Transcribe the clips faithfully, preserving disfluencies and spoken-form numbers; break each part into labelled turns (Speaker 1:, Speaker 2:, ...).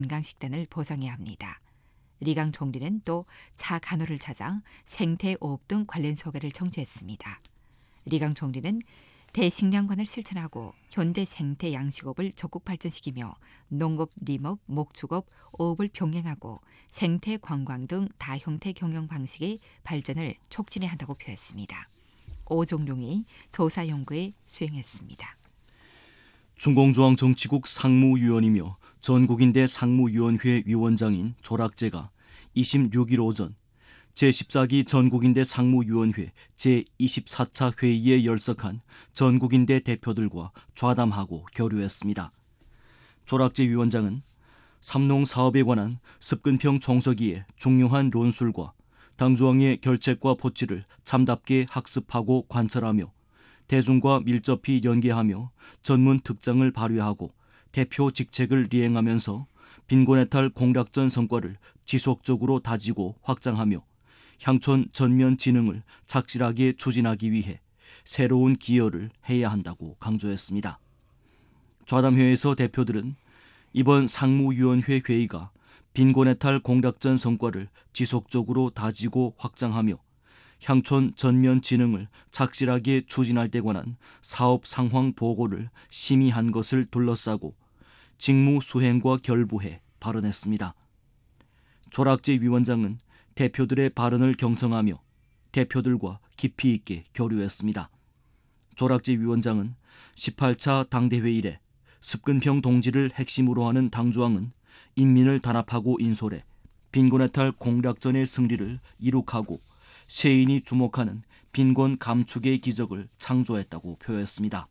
Speaker 1: 건강식단을 보장해야 합니다. 리강 총리는 또 차 간호를 찾아 생태 오업 등 관련 소개를 청취했습니다. 리강 총리는 대식량관을 실천하고 현대 생태 양식업을 적극 발전시키며 농업,林업, 목축업, 오업을 병행하고 생태 관광 등 다형태 경영 방식의 발전을 촉진해야 한다고 표했습니다. 오종룡이 조사 연구에 수행했습니다.
Speaker 2: 중공조항정치국 상무위원이며 전국인대 상무위원회 위원장인 조락제가 이십육 일 오전 제십사 기 전국인대 상무위원회 제이십사 차 회의에 열석한 전국인대 대표들과 좌담하고 교류했습니다. 조락제 위원장은 삼농 사업에 관한 습근평 총서기의 중요한論술과 당조항의 결책과 포치를 참답게 학습하고 관철하며 대중과 밀접히 연계하며 전문 특장을 발휘하고 대표 직책을 리행하면서 빈곤해탈 공략전 성과를 지속적으로 다지고 확장하며 향촌 전면 진흥을 착실하게 추진하기 위해 새로운 기여를 해야 한다고 강조했습니다. 좌담회에서 대표들은 이번 상무위원회 회의가 빈곤해탈 공략전 성과를 지속적으로 다지고 확장하며 향촌 전면 진흥을 착실하게 추진할 데 관한 사업 상황 보고를 심의한 것을 둘러싸고 직무 수행과 결부해 발언했습니다. 조락제 위원장은 대표들의 발언을 경청하며 대표들과 깊이 있게 교류했습니다. 조락제 위원장은 십팔 차 당대회 이래 습근평 동지를 핵심으로 하는 당조항은 인민을 단합하고 인솔해 빈곤해탈 공략전의 승리를 이룩하고 세인이 주목하는 빈곤 감축의 기적을 창조했다고 표했습니다.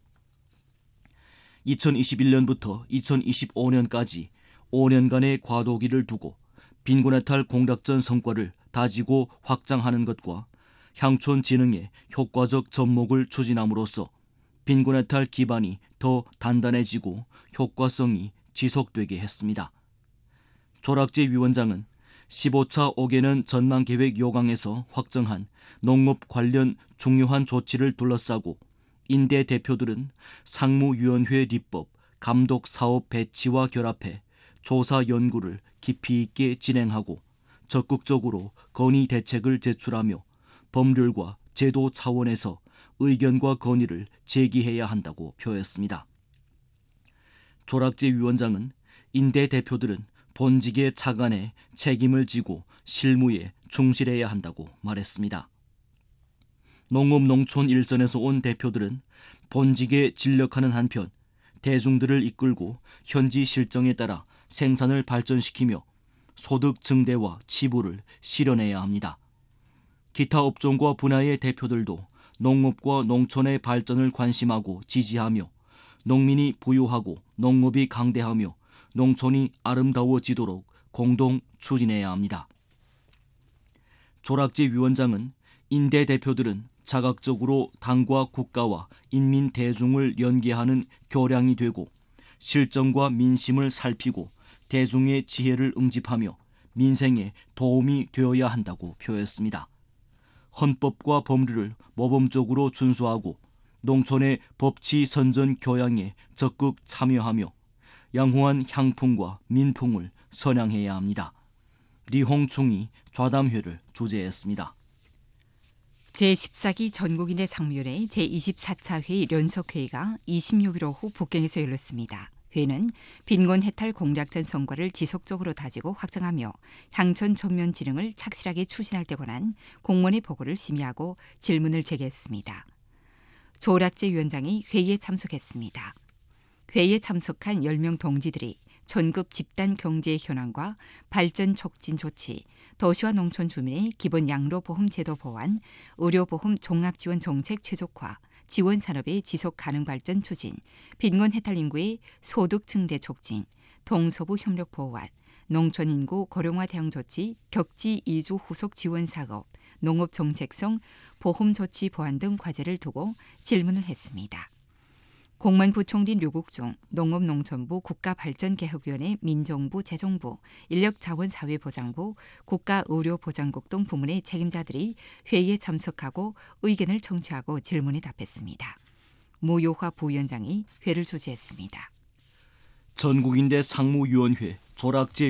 Speaker 2: 이천이십일 년부터 이천이십오 년까지 오 년간의 과도기를 두고 빈곤해탈 공략전 성과를 다지고 확장하는 것과 향촌 진흥의 효과적 접목을 추진함으로써 빈곤해탈 기반이 더 단단해지고 효과성이 지속되게 했습니다. 조락제 위원장은 십오 차 오 개년 전망계획 요강에서 확정한 농업 관련 중요한 조치를 둘러싸고 인대 대표들은 상무위원회立法, 감독 사업 배치와 결합해 조사 연구를 깊이 있게 진행하고 적극적으로 건의 대책을 제출하며 법률과 제도 차원에서 의견과 건의를 제기해야 한다고 표했습니다. 조락제 위원장은 인대 대표들은 본직에 착안해 책임을 지고 실무에 충실해야 한다고 말했습니다. 농업농촌 일선에서 온 대표들은 본직에 진력하는 한편 대중들을 이끌고 현지 실정에 따라 생산을 발전시키며 소득 증대와 치부를 실현해야 합니다. 기타 업종과 분야의 대표들도 농업과 농촌의 발전을 관심하고 지지하며 농민이 부유하고 농업이 강대하며 농촌이 아름다워지도록 공동 추진해야 합니다. 조락제 위원장은 인대 대표들은 자각적으로 당과 국가와 인민 대중을 연계하는 교량이 되고 실정과 민심을 살피고 대중의 지혜를 응집하며 민생에 도움이 되어야 한다고 표했습니다. 헌법과 법률을 모범적으로 준수하고 농촌의 법치 선전 교양에 적극 참여하며 양호한 향풍과 민풍을 선양해야 합니다. 리홍충이 좌담회를 주재했습니다.
Speaker 1: 제십사 기 전국인대 상무위원회 제이십사 차 회의 연석회의가 이십육 일 오후 북경에서 열렸습니다. 회의는 빈곤 해탈 공략전 성과를 지속적으로 다지고 확장하며 향촌 전면 진흥을 착실하게 추진할 데 관한 공무원의 보고를 심의하고 질문을 제기했습니다. 조락제 위원장이 회의에 참석했습니다. 회의에 참석한 열 명 동지들이 전국 집단 경제 현황과 발전 촉진 조치, 도시와 농촌 주민의 기본 양로보험 제도 보완, 의료보험 종합지원 정책 최적화, 지원 산업의 지속 가능 발전 추진, 빈곤 해탈 인구의 소득 증대 촉진, 동서부 협력 보완, 농촌 인구 고령화 대응 조치, 격지 이주 후속 지원 사업, 농업 정책성 보험 조치 보완 등 과제를 두고 질문을 했습니다. 공무원 부총리 류국종, 농업농촌부 국가발전개혁위원회 민정부 재정부, 인력자원사회보장부, 국가의료보장국 등 부문의 책임자들이 회의에 참석하고 의견을 청취하고 질문에 답했습니다. 무효화 부위원장이 회를 주재했습니다.
Speaker 2: 전국인대 상무위원회 조락지